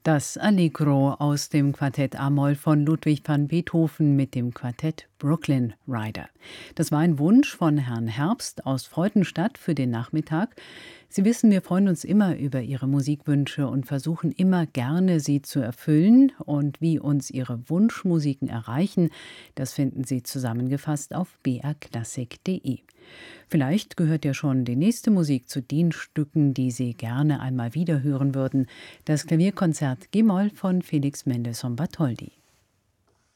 Das Allegro aus dem Quartett a-Moll von Ludwig van Beethoven mit dem Quartett Brooklyn Rider. Das war ein Wunsch von Herrn Herbst aus Freudenstadt für den Nachmittag. Sie wissen, wir freuen uns immer über Ihre Musikwünsche und versuchen immer gerne, sie zu erfüllen. Und wie uns Ihre Wunschmusiken erreichen, das finden Sie zusammengefasst auf brklassik.de. Vielleicht gehört ja schon die nächste Musik zu den Stücken, die Sie gerne einmal wieder hören würden. Das Klavierkonzert G-Moll von Felix Mendelssohn Bartholdy.